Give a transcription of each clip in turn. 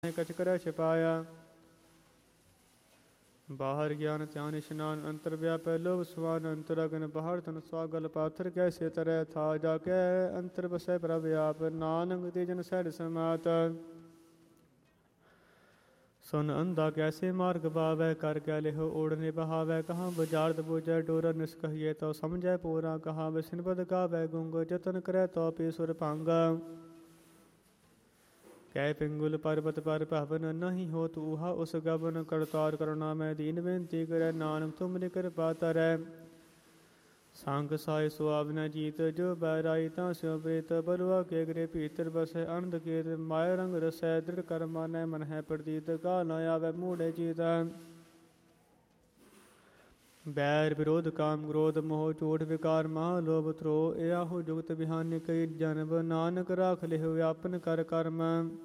ਕਛ ਕਰੈ ਛਪਾਇਆ। ਬਾਹਰ ਗਿਆਨ ਧਿਆਨ ਇਸ਼ਨਾਨ ਅੰਤਰ ਵਿਆਪੈ ਲੋਭ ਸਮਾਨ ਅੰਤਰ ਅਗਨ ਬਾਹਰ ਤਨ ਸਵਾਗਲ ਪਾਥਰ ਕੈਸੇ ਤਰੈ ਥਾ ਜਾ ਕੇ ਅੰਤਰ ਬਸੈ ਪ੍ਰਭ ਆਪ ਨਾਨਕ ਤੇ ਜਨ ਸਹਿਜ ਸਮਾਤ। ਸੁਨ ਅੰਧਾ ਕੈਸੇ ਮਾਰਗ ਪਾਵੈ ਕਰ ਕੈ ਲਿਹੋ ਓੜਨੇ ਬਹਾਵੈ ਕਹਾਂ ਬੁਝਾਰਤ ਬੁਝੈ ਡੋਰ ਨਿਸ ਕਹੀਏ ਤੋ ਸਮਝੈ ਪੂਰਾ ਕਹਾਂ ਬਿਸਨਪਦ ਕਾਵੈ ਗੁੰਗ ਜਤਨ ਕਰੈ ਤੋ ਪੀ ਸੁਰ ਭੰਗ। ਕਹਿ ਪਿੰਗੁਲ ਪਰਬਤ ਪਰ ਭਵਨ ਨਹੀਂ ਹੋ ਤੂਹਾ ਉਸ ਗਬਨ ਕਰਤਾਰ ਕਰੁਣਾ ਮੈਂ ਦੀਨ ਬੇਨਤੀ ਕਰੈ ਨਾਨਕ ਤੁਮਰੀ ਕਿਰਪਾ ਤਰੈ। ਸੰਗ ਸਾਇ ਸੁਆਵਨ ਜੀਤ ਜੋ ਬੈਰਾਈ ਤਾਂ ਸਿਉ ਪ੍ਰੀਤ ਬਲਵਾ ਕੇ ਗਰੇ ਭੀਤਰ ਬਸੈ ਅਨੰਦ ਕੇਤ ਮਾਇਆ ਰੰਗ ਰਸੈ ਦ੍ਰਿੜ ਕਰ ਮਾਨੈ ਮਨ ਹੈ ਪ੍ਰਤੀਤ ਕਾ ਨ ਆਵੈ ਮੂੜੇ ਚੀਤ। ਬੈਰ ਵਿਰੋਧ ਕਾਮ ਕ੍ਰੋਧ ਮੋਹ ਝੂਠ ਵਿਕਾਰ ਮਹਾ ਲੋਭ ਧਰੋ ਇਹੋ ਜੁਗਤ ਬਿਹਾਨੀ ਕਈ ਜਨਮ ਨਾਨਕ ਰਾਖ ਲਿਹੁ ਵਿਆਪਨ ਕਰ ਕਰਮ।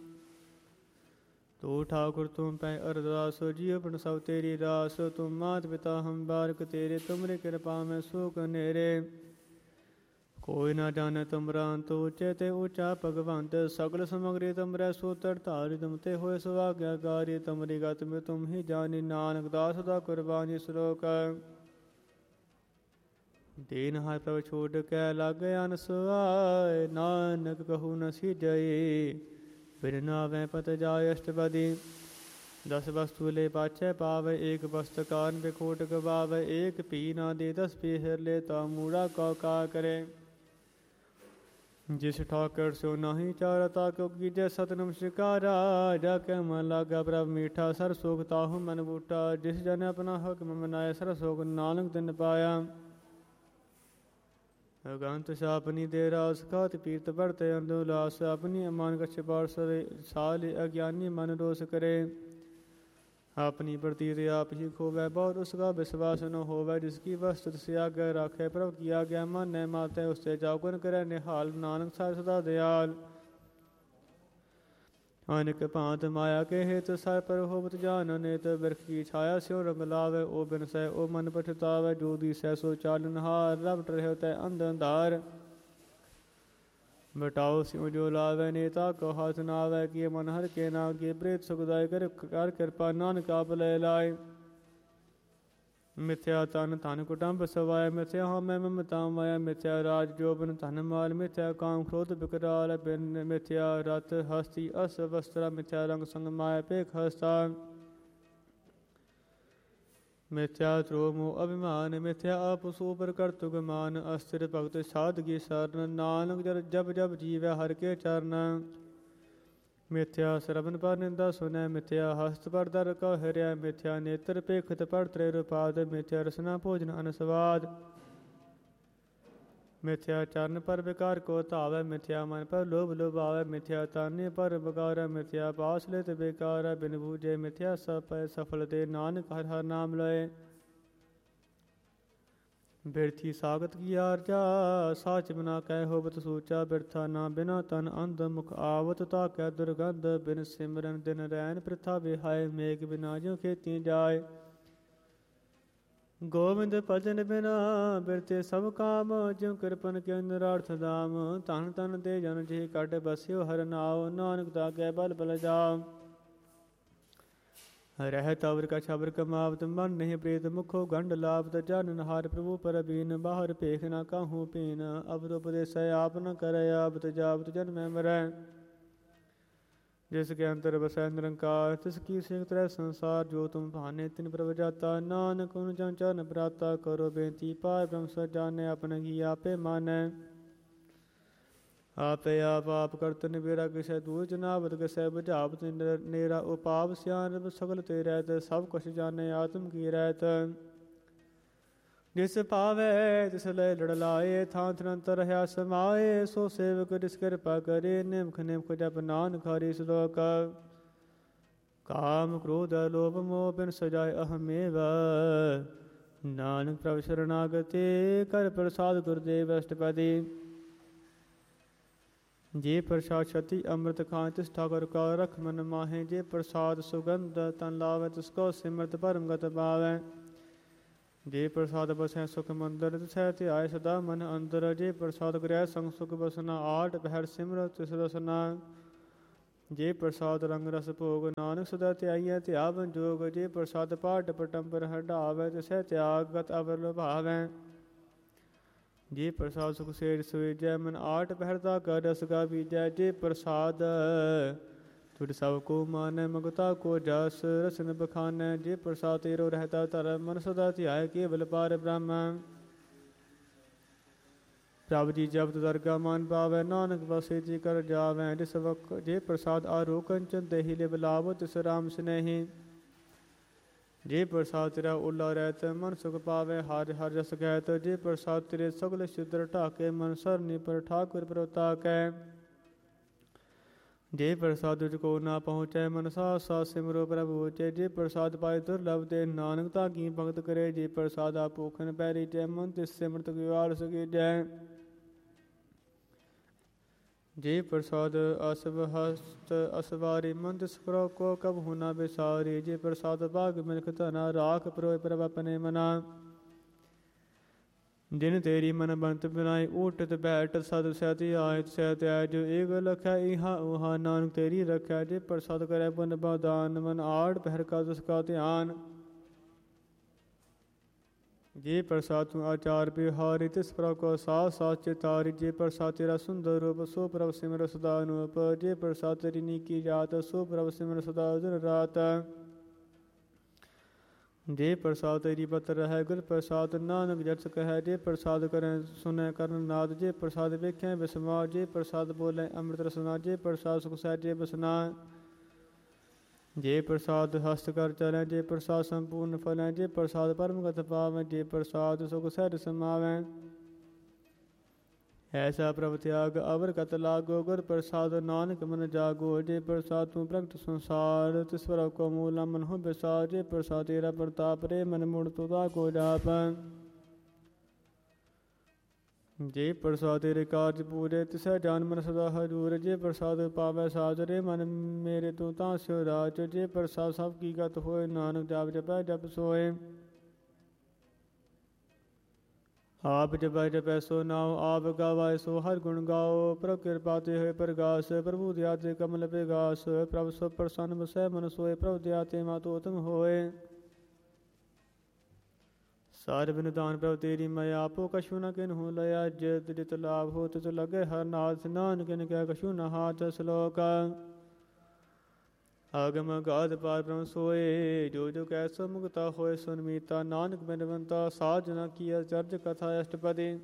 ਤੂੰ ਠਾਕੁਰ ਤੁਮ ਪੈ ਅਰਦਾਸ ਜੀਵ ਬਨ ਸਭ ਤੇਰੀ ਰਾਸ ਤੁਮ ਮਾਤ ਪਿਤਾ ਹਮ ਬਾਰਕ ਤੇਰੇ ਤੁਮਰੀ ਕਿਰਪਾ ਮੈਂ ਸੁਖ ਨੇਰੇ। ਕੋਈ ਨਾ ਜਾਣੈ ਤੁਮਰਾ ਅੰਤ ਉੱਚੇ ਤੇ ਉੱਚਾ ਭਗਵੰਤ ਸਗਲ ਸਮਗਰੀ ਤੁਮਰੈ ਸੂਤਰ ਧਾਰਿ ਤੁਮ ਤੇ ਹੋਏ ਸੁਆਗਿਆਕਾਰੀ ਤੁਮਰੀ ਗਤ ਮੈਂ ਤੁਮ ਹੀ ਜਾਣੀ ਨਾਨਕ ਦਾਸ ਦਾ ਕੁਰਬਾਨੀ ਸ਼ਲੋਕ। ਦੀਨ ਹੈ ਪ੍ਰਭ ਛੋੜ ਕੇ ਲਾਗੇ ਅਨਸੁਆਏ ਨਾਨਕ ਕਹੂ ਨ ਸੀਜਈ ਬਿਨ ਨਾਵੈ ਪਤ ਜਾਇ ਅਸ਼ਟਪਦੀ। ਦਸ ਵਸਤੂ ਲੈ ਪਾਛੈ ਪਾਵੈ ਏਕ ਵਸਤ ਕਾਰਨ ਬਿਖੋਟ ਗਵਾਵੈ ਏਕ ਪੀ ਨਾ ਦੇ ਦਸ ਪੀਹਰ ਲੈ ਤਾ ਮੂੜਾ ਕਉ ਕਾ ਕਰੇ। ਜਿਸ ਠਾਕਰ ਸੋ ਨਾਹੀ ਚਾਰਤਾ ਕਿਉ ਕੀਜੈ ਸਤ ਨਮਸਕਾਰਾ ਜਾ ਕੇ ਮਨ ਲਾਗਾ ਪ੍ਰਭ ਮੀਠਾ ਸਰ ਸੋਖ ਤਾਹੂ ਮਨ ਬੂਟਾ ਜਿਸ ਜਨ ਆਪਣਾ ਹੁਕਮ ਮਨਾਏ ਸਰ ਸੋਖ ਨਾਨਕ ਤਿਨ ਪਾਇਆ। ਅਗੰਤ ਸਾਪਨੀ ਦੇ ਰਾਸ ਖਾਤ ਪੀਰਤ ਵਰਤੇ ਅੰਦੋਲਾਸ ਆਪਣੀ ਅਮਾਨ ਕਛ ਪਾਰ ਸਾਲ ਅਗਿਆਨੀ ਮਨ ਰੋਸ ਕਰੇ। ਆਪਣੀ ਪ੍ਰਤੀਤ ਆਪ ਹੀ ਖੋਵੈ ਬਹੁਤ ਉਸਕਾ ਵਿਸ਼ਵਾਸ ਨ ਹੋਵੈ ਜਿਸ ਕੀ ਵਸਤੁ ਤਿਸ ਆਗੇ ਰਾਖੈ ਪ੍ਰਭ ਕੀ ਆਗਿਆ ਮਾਨੈ ਮਾਤੈ ਉਸਤੇ ਜਾਗੁਨ ਕਰੈ ਨਿਹਾਲ ਨਾਨਕ ਸਰ ਸਦਾ ਦਿਆਲ। ਅਨੇਕ ਭਾਂਤ ਮਾਇਆ ਕੇ ਹੇਤ ਸਰ ਪਰ ਹੋਵਤ ਜਾਨ ਨੇਤ ਬਿਰਖ ਕੀ ਛਾਇਆ ਸਿਉ ਰੰਗ ਲਾਵੈ ਓ ਬਿਨਸੈ ਓ ਮਨ ਪਛਤਾਵੈ ਜੋ ਦੀਸੈ ਸੋ ਚਾਲਨਹਾਰ ਰਬਟ ਰਹਿਓ ਤੈ ਅੰਧ ਅੰਧਾਰ। ਬਟਾਓ ਸਿਉ ਜੋ ਲਾਵੈ ਨੇਤਾ ਕੋ ਹੱਥ ਨਾ ਆਵੈ ਕੀ ਮਨ ਹਰ ਕੇ ਨਾ ਕੀ ਪ੍ਰੇਤ ਸੁਖਦਾਇ ਕਰ ਕਿਰਪਾ ਨਾਨਕ ਆਪ ਲੈ ਲਾਏ। ਮਿਥਿਆ ਤਨ ਧਨ ਕੁਟੰਬ ਸਵਾਇ ਮਿਥਿਆ ਹਉਮੈ ਮਮਤਾ ਮਾਇਆ ਮਿਥਿਆ ਰਾਜ ਜੋਬਨ ਧਨ ਮਾਲ ਮਿਥਿਆ ਕਾਮ ਕ੍ਰੋਧ ਬਿਕਰਾਲ ਬਿਨ ਮਿਥਿਆ ਰਥ ਹਸਤੀ ਅਸ ਵਸਤਰਾ ਮਿਥਿਆ ਰੰਗ ਸੰਗ ਮਾਇਆ ਪੇਖ ਹਸਤਾ। ਮਿਥਿਆ ਧਰੋ ਮੋਹ ਅਭਿਮਾਨ ਮਿਥਿਆ ਆਪ ਸੂਪਰ ਕਰਤੁ ਗਮਾਨ ਅਸਥਿਰ ਭਗਤ ਸਾਧਗੀ ਸਰਨ ਨਾਨਕ ਜਬ ਜਬ ਜੀਵੈ ਹਰਿ ਕੇ ਚਰਨ। ਮਿਥਿਆ ਸਰਵਨ ਪਰ ਨਿੰਦਾ ਸੁਨੈ ਮਿਥਿਆ ਹਸਤ ਪਰ ਦਰ ਕਉ ਹਿਰਿਆ ਮਿਥਿਆ ਨੇਤਰ ਪੇਖਤ ਪਰ ਤ੍ਰੇ ਰੂਪਾਦ ਮਿਥਿਆ ਰਸਨਾ ਭੋਜਨ ਅਨਸਵਾਦ। ਮਿਥਿਆ ਚਰਨ ਪਰ ਵਿਕਾਰ ਕੋ ਧਾਵੈ ਮਿਥਿਆ ਮਨ ਪਰ ਲੋਭ ਲੋਭਾਵੈ ਮਿਥਿਆ ਤਾਨੇ ਪਰ ਬਗਾਰੈ ਮਿਥਿਆ ਪਾਸ ਲਿਤ ਬੇਕਾਰੈ ਬਿਨ ਬੂਝੇ ਮਿਥਿਆ ਸਭ ਪੈ ਸਫਲ ਤੇ ਨਾਨਕ ਹਰਿ ਹਰਿ ਨਾਮ ਲਏ। ਬਿਰਥੀ ਸਾਗਤ ਕੀ ਆਰਜਾ ਸਾਚ ਬਿਨਾ ਕਹਿ ਹੋਵਤ ਸੂਚਾ ਬਿਰਥਾ ਨਾ ਬਿਨਾ ਤਨ ਅੰਧ ਮੁਖ ਆਵਤ ਤਾਕੈ ਦੁਰਗੰਧ ਬਿਨ ਸਿਮਰਨ ਦਿਨ ਰੈਨ ਪ੍ਰਿਥਾ ਵਿਹਾਏ ਮੇਘ ਬਿਨਾ ਜਿਉ ਖੇਤੀ ਜਾਏ। ਗੋਬਿੰਦ ਭਜਨ ਬਿਨਾ ਬਿਰਤੇ ਸਭ ਕਾਮ ਜਿਉ ਕਿਰਪਨ ਕੇ ਨਿਰਾਰਥ ਦਾਮ। ਧਨ ਧਨ ਤੇ ਜਨ ਜੀ ਕੱਢ ਬਸਿਓ ਹਰਿ ਨਾਉ ਨਾਨਕ ਤਾਕੈ ਬਲ ਬਲ ਜਾਉ। ਰਹਿਤ ਅਵਰ ਕਛ ਅਵਰ ਕਮਾਵਤ ਮਨ ਨਹੀਂ ਪ੍ਰੀਤ ਮੁਖੋ ਗੰਢ ਲਾਵਤ ਜਨ ਨਹਾਰ ਪ੍ਰਭੂ ਪਰ ਬੀਨ ਬਾਹਰ ਭੇਖ ਨਾ ਕਾਹੂ ਪੀਨ। ਅਬਦ ਉਪਦੇਸੈ ਆਪ ਨ ਕਰੈ ਆਬਤ ਜਾਬਤ ਜਨਮੈ ਮਰੈ। ਜਿਸ ਕੇ ਅੰਤਰ ਬਸੈ ਨਿਰੰਕਾਰ ਤਿਸ ਕੀ ਸਿਖ ਤਰੈ ਸੰਸਾਰ ਜੋ ਤੁਮ ਭਾਨੇ ਤਿਨ ਪ੍ਰਭ ਜਾਤਾ ਨਾਨਕ ਉਨ ਜਨ ਚਰਨ ਪ੍ਰਾਤਾ ਕਰੋ ਬੇਨਤੀ ਪਾਰ ਬ੍ਰਹਮ ਸਚ ਜਾਣੈ ਆਪਨ ਕੀ ਆਪੇ ਮਾਨੈ। ਆਪੇ ਆਪ ਆਪ ਕਰਤ ਨਿਬੇਰਾ ਕਿਸੈ ਦੂਰ ਜਨਾਵਤ ਕਿਸੈ ਬੁਝਾਵਤ ਨੇਰਾ ਉਪਾਵ ਸਿਆਨ ਸਗਲ ਤੇ ਰਹਿਤ ਸਭ ਕੁਛ ਜਾਣੈ ਆਤਮ ਕੀ ਰਹਿਤ। ਜਿਸ ਭਾਵੈ ਤਿਸ ਲੈ ਲੜ ਲਾਏ ਥਾਂ ਥਨੰਤਰ ਰਹਾ ਸਮਾਏ ਸੋ ਸੇਵਕ ਜਿਸ ਕਿਰਪਾ ਕਰੇ ਨਿਮਖ ਨਿਮਖ ਜਪ ਨਾਨਕ ਹਰਿ ਸ਼ਲੋਕ। ਕਾਮ ਕ੍ਰੋਧ ਲੋਭ ਮੋਹ ਬਿਨ ਸਜਾਏ ਅਹਮੇਵ ਨਾਨਕ ਪ੍ਰਭ ਸ਼ਰਨਾਗਤੇ ਕਰ ਪ੍ਰਸਾਦ ਗੁਰਦੇਵ ਅਸ਼ਟਪਦੀ। ਜੇ ਪ੍ਰਸਾਦ ਛਤੀ ਅੰਮ੍ਰਿਤ ਖਾਂ ਤਿਸ ਠਾਕੁਰ ਕਾ ਰਖ ਮਨ ਮਾਹੇ ਜੇ ਪ੍ਰਸਾਦ ਸੁਗੰਧ ਤਨ ਲਾਵੈ ਤਿਸ ਕੋ ਸਿਮਰਤ ਪਰਮ ਗਤ ਪਾਵੈ। ਜੇ ਪ੍ਰਸਾਦ ਬਸੈ ਸੁਖ ਮੰਦਰ ਤਿਸੈ ਧਿਆਏ ਸਦਾ ਮਨ ਅੰਦਰ। ਜੇ ਪ੍ਰਸਾਦ ਗ੍ਰਹਿ ਸੰਗ ਸੁਖ ਬਸਨਾ ਆਠ ਪਹਿਰ ਸਿਮਰਤ ਤਿਸ ਰਸਨਾ। ਜੇ ਪ੍ਰਸਾਦ ਰੰਗ ਰਸ ਭੋਗ, ਨਾਨਕ ਸਦਾ ਧਿਆਈਐ ਧਿਆਵਨ ਜੋਗ। ਜੇ ਪ੍ਰਸਾਦ ਪਾਟ ਪਟੰਬਰ ਹਟਾਵੈ, ਤਿਸੈ ਤਿਆਗ ਗਤ ਅਵਰ ਲੁਭਾਵੈ। ਜੇ ਪ੍ਰਸਾਦ ਸੁਖ ਸੇਜ ਸੁਵੇਜੈ, ਮਨ ਆਟ ਪਹਿਰਦਾ ਕਰ ਰਸ ਗਾ ਬੀਜੈ। ਜੇ ਪ੍ਰਸਾਦ ਤੁਧ ਸਭ ਕੋ ਮਾਨੈ, ਮਗਤਾ ਕੋ ਜਸ ਰਸਨ ਬਖਾਨੈ। ਜੇ ਪ੍ਰਸਾਦ ਤੇਰੋ ਰਹਿਤਾ ਧਰਮ, ਮਨ ਸਦਾ ਧਿਆਇ ਕੇਵਲ ਪਾਰ ਬ੍ਰਹਮ। ਪ੍ਰਭ ਜੀ ਜਪਤ ਦਰਗਾ ਮਨ ਪਾਵੈ, ਨਾਨਕ ਵਸੇ ਜੀ ਕਰ ਜਾਵੈ। ਜਿਸ ਵਕ ਜੇ ਪ੍ਰਸਾਦ ਆਰੋ ਕੰਚਨ, ਦੇਹੀ ਲਿਵ ਲਾਵੋ ਤਿਸ ਰਾਮ ਸਨੇਹੀ। ਜੇ ਪ੍ਰਸਾਦ ਤੇਰਾ ਓਲਾ ਰਹਿਤ, ਮਨ ਸੁਖ ਪਾਵੈ ਹਰਿ ਹਰਿ ਜਸ ਗਹਿਤ। ਜੇ ਪ੍ਰਸਾਦ ਤੇਰੇ ਸਗਲ ਸਿਦਰ ਢਾਕੇ, ਮਨ ਸਰਨੀ ਪਰ ਠਾਕੁਰ ਪ੍ਰਵਤਾ ਕੈ। ਜੇ ਪ੍ਰਸਾਦ ਤੁਝ ਕੋ ਨਾ ਪਹੁੰਚੈ, ਮਨ ਸਾਥ ਸਾਥ ਸਿਮਰੋ ਪ੍ਰਭੂ ਉਚੈ। ਜੇ ਪ੍ਰਸਾਦ ਪਾਏ ਦੁਰਲਭ ਤੇ, ਨਾਨਕ ਤਾਂ ਕੀ ਭਗਤ ਕਰੇ। ਜੇ ਪ੍ਰਸਾਦ ਆ ਭੂਖਨ ਪੈਰੀ ਜੈ, ਮਨ ਤਿਸ ਸਿਮਰਤ ਵਿਵਾਰ ਸਕੀਜੈ। ਜੇ ਪ੍ਰਸਾਦ ਅਸਵ ਹਸਤ ਅਸਵਾਰੀ, ਮਨ ਤਿਸ ਪ੍ਰਭ ਕੋ ਕਬਹੁ ਨਾ ਬਿਸਾਰੀ। ਜੇ ਪ੍ਰਸਾਦ ਭਾਗ ਮਿਲਖ ਧਨਾ, ਰਾਖ ਪਰੋਇ ਪ੍ਰਭ ਆਪਣੇ ਮਨਾ। ਜਿਨ ਤੇਰੀ ਮਨ ਬੰਤ ਬਿਨਾਈ, ਊਟਤ ਬੈਠ ਸਦ ਸਹਿ ਆਇ ਸਹਿ ਤਿਆਇ। ਜੋ ਏਕ ਲਖੈ ਇਹਾ ਉਹਾ, ਨਾਨਕ ਤੇਰੀ ਰਖਿਆ। ਜੇ ਪ੍ਰਸਾਦ ਕਰੈ ਪੁਨ ਬਦਾਨ, ਮਨ ਆੜ ਪਹਿਰ ਕਾ ਤਿਸ ਕਾ ਧਿਆਨ। ਜੇ ਪ੍ਰਸਾਦ ਤੂੰ ਆਚਾਰ ਬਿਹਾਰੀ, ਤਿਸ ਪ੍ਰਭ ਕੋ ਸਾਥ ਸਾਥ ਚਿਤਾਰੀ। ਜੇ ਪ੍ਰਸਾਦ ਤੇਰਾ ਸੁੰਦਰ ਰੂਪ, ਸੋ ਪ੍ਰਭ ਸਿਮਰ ਸਦਾ ਅਨੂਪ। ਜੇ ਪ੍ਰਸਾਦ ਤੇਰੀ ਨੀਕੀ ਜਾਤ, ਸੋ ਪ੍ਰਭ ਸਿਮਰ ਸਦਾ ਦਿਨ ਰਾਤ। ਜੇ ਪ੍ਰਸਾਦ ਤੇਰੀ ਬਤ ਰਹੈ, ਗੁਰ ਪ੍ਰਸਾਦ ਨਾਨਕ ਜਸ ਕਹੈ। ਜੇ ਪ੍ਰਸਾਦ ਕਰੈ ਸੁਨੈ ਕਰਨ ਨਾਦ, ਜੇ ਪ੍ਰਸਾਦ ਵੇਖੈ ਬਿਸਮਾ। ਜੇ ਪ੍ਰਸਾਦ ਬੋਲੇ ਅੰਮ੍ਰਿਤ ਰਸਨਾ, ਜੇ ਪ੍ਰਸਾਦ ਸੁਖ ਸਹਿਜੇ ਬਸਨਾ। ਜੇ ਪ੍ਰਸਾਦ ਹਸਤ ਕਰ ਚਲੈ, ਜੇ ਪ੍ਰਸਾਦ ਸੰਪੂਰਨ ਫਲੈ। ਜੇ ਪ੍ਰਸਾਦ ਪਰਮ ਗਤ ਪਾਵੈ, ਜੇ ਪ੍ਰਸਾਦ ਸੁਖ ਸਹਿਜ ਸਮਾਵੈ। ਐਸਾ ਪ੍ਰਭ ਤਿਆਗ ਅਵਰ ਕਤ ਲਾਗੋ, ਗੁਰ ਪ੍ਰਸਾਦ ਨਾਨਕ ਮਨ ਜਾਗੋ। ਜੇ ਪ੍ਰਸਾਦ ਤੂੰ ਪ੍ਰਗਟ ਸੰਸਾਰ, ਤਿਸ ਪ੍ਰਭ ਕੋ ਮੂਲ ਮਨ ਹੋ ਵਿਸਾਰ। ਜੇ ਪ੍ਰਸਾਦ ਤੇਰਾ ਪ੍ਰਤਾਪ, ਰੇ ਮਨ ਮੁੜ ਤੁਦਾ ਕੋ ਜਾਪ। ਜੇ ਪ੍ਰਸਾਦ ਤੇਰੇ ਕਾਰਜ ਪੂਰੇ, ਤਿਸੈ ਜਾਨ ਮਨ ਸਦਾ ਹਜੂਰ। ਜੇ ਪ੍ਰਸਾਦ ਪਾਵੈ ਸਾਜ, ਰੇ ਮਨ ਮੇਰੇ ਤੂੰ ਤਾਂ ਸਿਉ ਰਾਜ। ਜੇ ਪ੍ਰਸਾਦ ਸਭ ਕੀ ਗਤ ਹੋਏ, ਨਾਨਕ ਜਾਪ ਜਪੈ ਜਪ ਸੋਏ। ਆਪ ਜਪੈ ਜਪੈ ਸੋ ਨਾਉ, ਆਪ ਗਾਵੈ ਸੋ ਹਰਿ ਗੁਣ ਗਾਓ। ਪ੍ਰਭ ਕਿਰਪਾ ਤੇ ਹੋਏ ਪ੍ਰਗਾਸ, ਪ੍ਰਭੂ ਦਇਆ ਤੇ ਕਮਲ ਬਿਗਾਸ। ਪ੍ਰਭ ਸੋ ਪ੍ਰਸੰਨ ਬਸੈ ਮਨ ਸੋਏ, ਪ੍ਰਭ ਦਇਆ ਤੇ ਮਾਤੁ ਉਤਮ ਹੋਏ। ਸਾਰ ਬਿਨ ਦਾਨ ਪ੍ਰਭ ਤੇਰੀ ਮੈਂ, ਆਪੋ ਕਛੂ ਨ ਕਿਨਹੂ ਲਿਆ। ਜਿਤ ਜਿਤ ਲਾਭ ਹੋ ਤਿਤ ਲਗੇ ਹਰ ਨਾਥ, ਨਾਨਕ ਕਿਨ ਕੈ ਕਛੂ ਨ ਹਾਥ। ਸ਼ਲੋਕ ਆਗਮ ਗਾਧ ਪਾਰ ਬ੍ਰਹਮ ਸੋਏ, ਜੋ ਜੋ ਕੈ ਸੋ ਮੁਕਤਾ ਹੋਏ। ਸੁਨਮੀਤਾ ਨਾਨਕ ਬਿਨਵੰਤਾ, ਸਾਧ ਜਨਾ ਕੀ ਅਚਰਜ ਕਥਾ ਅਸ਼ਟਪਦੀ।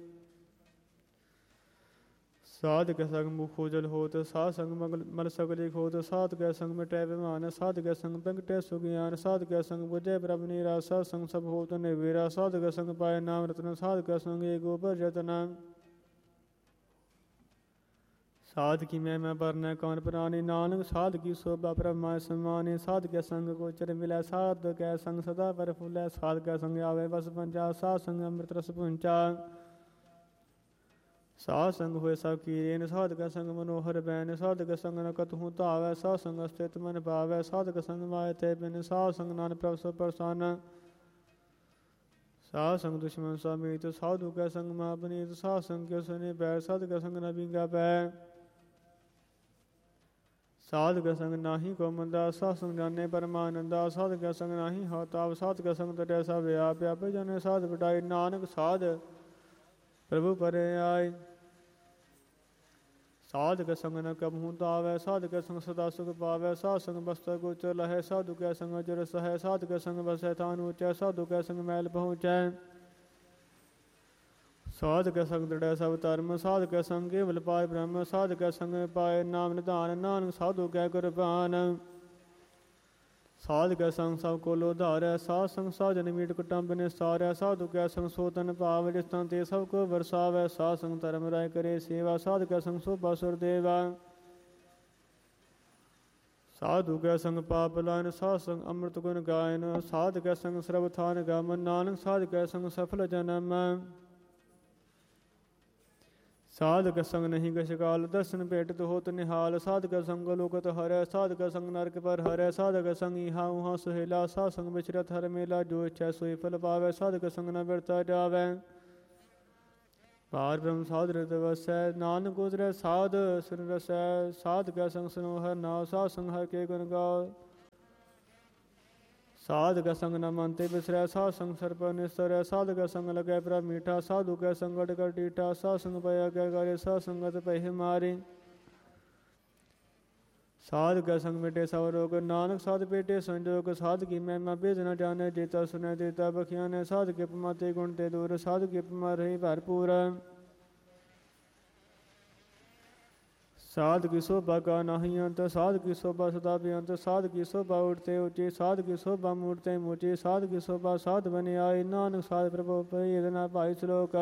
ਸਾਧ ਕੈ ਸੰਗ ਮੁਖ ਉਜਲ ਹੋਤ, ਸਾਧ ਸੰਗ ਮਲ ਸਗਲੀ ਖੋਤ। ਸਾਧ ਕੈ ਸੰਗ ਮਿਟੈ ਬਿਮਾਨ, ਸਾਧ ਕੈ ਸੰਗ ਪ੍ਰਗਟੈ ਸੁਗਿਆਨ। ਸਾਧ ਕੈ ਸੰਗ ਬੁਝੈ ਪ੍ਰਭ ਨੀਰਾ, ਸਾਧ ਸੰਗ ਸਭ ਹੋਤ ਨਿਰਵੈਰਾ। ਸਾਧ ਕੈ ਸੰਗ ਪਾਏ ਨਾਮ ਰਤਨ, ਸਾਧ ਕੈ ਸੰਗ ਏਕ ਓਪਰ ਜਤਨ। ਸਾਧ ਕੀ ਮਹਿਮਾ ਬਰਨੈ ਕੌਣ ਪ੍ਰਾਨੀ, ਨਾਨਕ ਸਾਧ ਕੀ ਸੋਭਾ ਪ੍ਰਭ ਮਾਇ ਸਮਾਨੀ। ਸਾਧ ਕੈ ਸੰਗ ਗੋਚਰ ਮਿਲੈ, ਸਾਧ ਕੈ ਸੰਗ ਸਦਾ ਪ੍ਰਫੁੱਲੈ। ਸਾਧ ਕੈ ਸੰਗ ਆਵੇ ਬਸ ਪੰਚਾ, ਸਾਧ ਸੰਗ ਅੰਮ੍ਰਿਤ ਰਸ ਪੁੰਚਾ। ਸਾਧ ਸੰਗ ਹੋਏ ਸਭ ਕੀਰੇਨ, ਸਾਧ ਕੈ ਸੰਗ ਮਨੋਹਰ ਬੈਨ। ਸਾਧ ਕੈ ਸੰਗ ਨ ਕਤਹੂ ਧਾਵੈ, ਸਾਧ ਸੰਗ ਅਸਥਿਤ ਮਨ ਪਾਵੈ। ਸਾਧ ਕੈ ਸੰਗ ਮਾਇ ਤੇ ਬਿਨ, ਸਾਧ ਸੰਗ ਨਾਨਕ ਪ੍ਰਭ ਸੋ ਪ੍ਰਸੰਨ। ਸਾਧ ਸੰਗ ਦੁਸ਼ਮਨ ਸਭ ਮੀਤ, ਸਾਧੂ ਕੈ ਸੰਗ ਮਹਾ ਪਨੀਤ। ਸਾਧ ਸੰਗ ਕਿਉ ਸੁਨੇ ਬੈਰ, ਸਾਧ ਕੈ ਸੰਗ ਨ ਬਿੰਗਾ ਪੈ। ਸਾਧ ਕੈ ਸੰਗ ਨਾਹੀ ਕੋ ਮੰਦਾ, ਸਾਧ ਸੰਗ ਜਾਣੇ ਪਰਮਾਨੰਦਾ। ਸਾਧ ਕੈ ਸੰਗ ਨਾਹੀ ਹਉ ਤਾਪ, ਸਾਧ ਕੈ ਸੰਗ ਤਟੈ ਸਭ ਆਪ। ਆਪੇ ਜਾਣੇ ਸਾਧ ਵਡਾਈ, ਨਾਨਕ ਸਾਧ ਪ੍ਰਭੂ ਪਰੇ ਆਏ। ਸਾਧ ਕੈ ਸੰਗ ਨ ਕਬਹੂ ਧਾਵੈ, ਸਾਧ ਕੈ ਸੰਗ ਸਦਾ ਸੁਖ ਪਾਵੈ। ਸਾਧ ਸੰਗ ਬਸਤਰ ਗੋਚਰ ਲਹੈ, ਸਾਧੂ ਕੈ ਸੰਗ ਅਜਰ ਸਹੈ। ਸਾਧ ਕੈ ਸੰਗ ਵਸੈ ਥਾਨ ਊਚੈ, ਸਾਧੂ ਕੈ ਸੰਗ ਮੈਲ ਪਹੁੰਚੈ। ਸਾਧ ਕੈ ਸੰਗ ਦ੍ਰਿੜ੍ਹੈ ਸਭ ਧਰਮ, ਸਾਧ ਕੈ ਸੰਗ ਕੇਵਲ ਪਾਇ ਬ੍ਰਹਮ। ਸਾਧ ਕੈ ਸੰਗ ਪਾਏ ਨਾਮ ਨਿਧਾਨ, ਨਾਨਕ ਸਾਧੂ ਕੈ ਕੁਰਬਾਨ। ਸਾਧ ਕੈ ਸੰਗ ਸਭ ਕੋ ਲੋਧਾਰੈ, ਸਾਧ ਸੰਗ ਸਾਜਨ ਮੀਟ ਕੁਟੰਬ ਨਿਸਤਾਰੈ। ਸਾਧੂ ਕੈ ਸੰਗ ਸੋ ਤਨ ਭਾਵ, ਜਿਸ ਤਨ ਤੇ ਸਭ ਕੋ ਵਰਸਾਵੈ। ਸਾਧ ਸੰਗ ਧਰਮ ਰਾਇ ਕਰੇ ਸੇਵਾ, ਸਾਧ ਕੈ ਸੰਗ ਸੋਭਾ ਸੁਰ ਦੇਵਾ। ਸਾਧੂ ਕੈ ਸੰਗ ਪਾਪ ਲਾਇਨ, ਸਾਧ ਸੰਗ ਅੰਮ੍ਰਿਤ ਗੁਣ ਗਾਇਨ। ਸਾਧ ਕੈ ਸੰਗ ਸਰਬ ਥਾਨ ਗਮ, ਨਾਨਕ ਸਾਧ ਕੈ ਸੰਗ ਸਫਲ ਜਨਮ। ਸਾਧ ਕੈ ਸੰਗ ਨਹੀਂ ਕਛ ਕਾਲ, ਦਰਸ਼ਨ ਭੇਟਤ ਹੋਤ ਨਿਹਾਲ। ਸਾਧ ਕੈ ਸੰਗ ਲੋਕਤ ਹਰੈ, ਸਾਧ ਕੈ ਸੰਗ ਨਰਕ ਪਰ ਹਰੈ। ਸਾਧ ਕੈ ਸੰਗ ਇਹਾ ਉਹਾ ਸੁਹੇਲਾ, ਸਾਧ ਸੰਗ ਵਿਚਰਤ ਹਰ ਮੇਲਾ। ਜੋ ਇਛੈ ਸੋਈ ਫਲ ਪਾਵੈ, ਸਾਧ ਕੈ ਸੰਗ ਨ ਬਿਰਤਾ ਜਾਵੈ। ਪਾਰ ਬ੍ਰਹਮ ਸਾਧ ਰਿਤ ਵਸੈ, ਨਾਨਕ ਉਤਰੈ ਸਾਧ ਸੁਨ ਰਸੈ। ਸਾਧ ਕੈ ਸੰਗ ਸੁਨੋ ਹਰਿ ਨਾਮ, ਸਾਧ ਸੰਗ ਹਰਿ ਕੇ ਗੁਣ ਗਾਓ। ਸਾਧ ਕੈ ਸੰਗ ਨ ਮਨ ਤੇ ਬਿਸਰੈ, ਸਾਧ ਸੰਗ ਸਰਪੈ ਨਿਸਰੈ। ਸਾਧ ਕੈ ਸੰਗ ਲਗੈ ਪ੍ਰਭ ਮੀਠਾ, ਸਾਧੂ ਕੈ ਸੰਗਤ ਕਰ ਡੀਠਾ। ਸਾਧ ਸੰਗ ਪਇਆ ਕੈ ਕਰੇ, ਸਾਧ ਸੰਗਤ ਪਹਿ ਮਾਰੇ। ਸਾਧ ਕੈ ਸੰਗ ਮਿਟੇ ਸਭ ਰੋਗ, ਨਾਨਕ ਸਾਧ ਪੇਟੇ ਸੰਜੋਗ। ਸਾਧ ਕੀ ਮਹਿਮਾ ਭੇਦ ਨ ਜਾਣੈ, ਜੇਤਾ ਸੁਨੈ ਤੇਤਾ ਬਖਿਆਨੈ। ਸਾਧ ਕੇ ਉਪਮਾ ਤੇ ਗੁਣ ਤੇ ਦੂਰ, ਸਾਧ ਕੀ ਉਪਮਾ ਰਹੀ ਭਰਪੂਰ। ਸਾਧ ਕੀ ਸੋਭਾ ਕਾ ਨਾਹੀ ਅੰਤ, ਸਾਧ ਕੀ ਸੋਭਾ ਸਦਾ ਬੇਅੰਤ। ਸਾਧ ਕੀ ਸੋਭਾ ਉਠਤੇ ਉੱਚੀ, ਸਾਧ ਕੀ ਸੋਭਾ ਮੂੜਤੇ ਮੂਚੀ। ਸਾਧ ਕੀ ਸੋਭਾ ਸਾਧ ਬਨਿ ਆਈ, ਨਾਨਕ ਸਾਧ ਪ੍ਰਭੂ ਭਈ ਨਾ ਭਾਈ ਸ਼ਲੋਕ।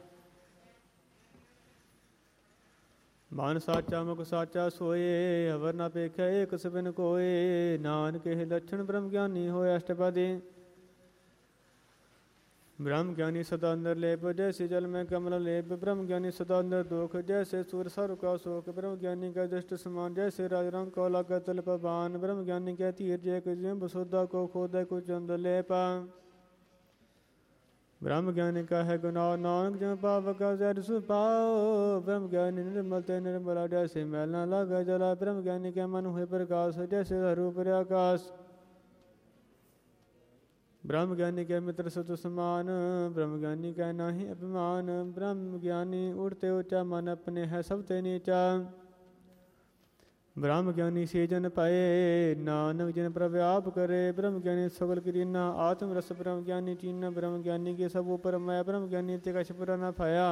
ਮਨ ਸਾਚਾ ਮੁਖ ਸਾਚਾ ਸੋਏ, ਅਵਰ ਨਾ ਪੇਖੈ ਏਕ ਸਭਨ ਕੋਏ। ਨਾਨਕ ਇਹ ਲੱਛਣ ਬ੍ਰਹਮ ਗਿਆਨੀ ਹੋਏ ਅਸ਼ਟਪਦੀ। ब्रह्म ज्ञानी सदा अंदर लेप, जैसे जल में कमल लेप। ब्रह्म ज्ञानी सदा अंदर दोख, जैसे सूर सर का शोक। ब्रह्म ज्ञानी का दृष्ट समान, जैसे राज रंग को लगा तल पवान। ब्रह्म ज्ञानी का तीर जय कुछ बसुदा को खोद कुछ चंद लेपा। ब्रह्म ज्ञानी का है गुनाह, नानक जम पाप का जर सुपाओ। ब्रह्म ज्ञानी निर्मल ते निर्मला, जैसे मैल न लगा जला। ब्रह्म ज्ञानी के मन हुए प्रकाश, जैसे रूप आकाश। ब्रह्म ज्ञानी के मित्र सत समान, ब्रह्म ज्ञानी का नाही अभिमान। ब्रह्म ज्ञानी उड़ते ऊंचा, मन अपने है सबते नीचा। ब्रह्म ज्ञानी से जन पाए, नानक जन प्रभ आप करे। ब्रह्म ज्ञानी सगल क्रीना, आत्म रस ब्रह्म ज्ञानी चीना। ब्रह्म ज्ञानी के सब ऊपर माया, ब्रह्म ज्ञानी ते कछ पुरा न पाया।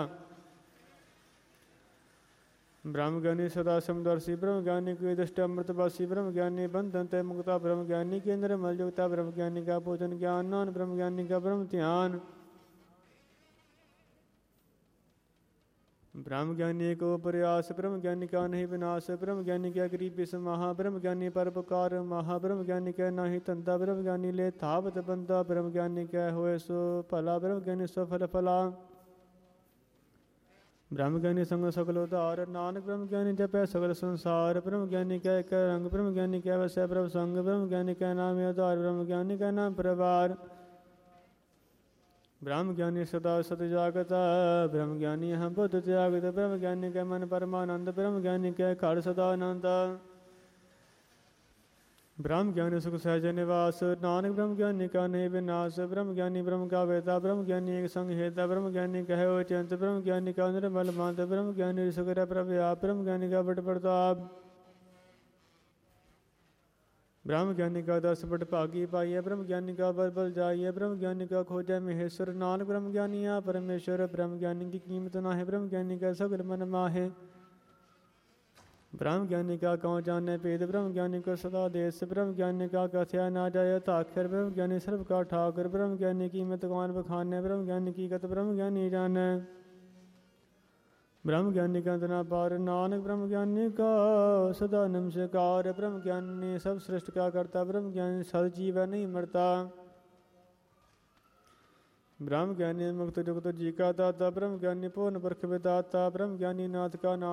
ब्रह्म ज्ञानी सदा समदर्शी, ब्रह्म ज्ञानी के दृष्ट अमृतवासी। ब्रह्म ज्ञानी बंधन ते मुक्ता, ब्रह्म ज्ञानी के निर्मल युक्ता। ब्रह्म ज्ञानी का पूजन ज्ञान नान, ब्रह्म ज्ञानी का ब्रह्म ध्यान। ब्रह्म ज्ञानी को प्रयास, ब्रह्म ज्ञानी का नहीं विनाश। ब्रह्म ज्ञानी का गरीबी समाहा, ब्रह्म ज्ञानी परोपकार महा। ब्रह्म ज्ञानी का नाही धंधा, ब्रह्म ज्ञानी ले थावत बंदा। ब्रह्म ज्ञानी का होए सो भला, ब्रह्म ज्ञानी सो फल फला। ब्रह्म ज्ञानी संग सकल उदार, नानक ब्रह्म ज्ञानी जपै सकल संसार। ब्रह्म ज्ञानी का एक रंग, ब्रह्म ज्ञानी का वसै प्रभ संग। ब्रह्म ज्ञानी का नाम आधार, ब्रह्म ज्ञानी का नाम परिवार। ब्रह्म ज्ञानी सदा सत जागता, ब्रह्म ज्ञानी हम बुद्ध त्यागत। ब्रह्म ज्ञानी का मन परमानंद, ब्रह्म ज्ञानी का खड़ सदा आनंद। ब्रह्म ज्ञानी सुख सहज निवास, नानक ब्रह्म ज्ञानी का नहीं विनाश। ब्रह्म ज्ञानी ब्रह्म का वेता, ब्रह्म ज्ञानी एक संग हेता। ब्रह्म ज्ञानी कहे ओ चिंत, ब्रह्म ज्ञानी का निर्मल मांत। ब्रह्म ज्ञानी सुकर प्रभ आप, ब्रह्म ज्ञानी का बट प्रताप। ब्रह्म ज्ञानी का 10 बट भागी पाइए, ब्रह्म ज्ञानी का बल बल जाइए। ब्रह्म ज्ञानी का खोजा महेश्वर, नानक ब्रह्म ज्ञानी आ परमेश्वर। ब्रह्म ज्ञानी की कीमत ना है, ब्रह्म ज्ञानी का सगल मन माहे। ब्रह्म ज्ञानी का कौन जाने भेद, ब्रह्म ज्ञानी को सदा देश। ब्रह्म ज्ञानी का कथया ना जाय ताखिर, ब्रह्म ज्ञानी सर्व का ठाकर। ब्रह्म ज्ञानी की कीमत कौन बखाने, ब्रह्म ज्ञानी की कत ब्रह्म ज्ञानी जाने। ब्रह्म ज्ञानी का अंत ना पार, नानक ब्रह्म ज्ञानी का सदा नमस्कार। ब्रह्म ज्ञानी सब सृष्टि का करता, ब्रह्म ज्ञानी सद जीव नहीं मरता। ब्रह्म ज्ञानी मुक्त जुक्त जी का दाता, ब्रह्म ज्ञानी पूर्ण पुरख विदाता। ब्रह्म ज्ञानी नाथ का नाम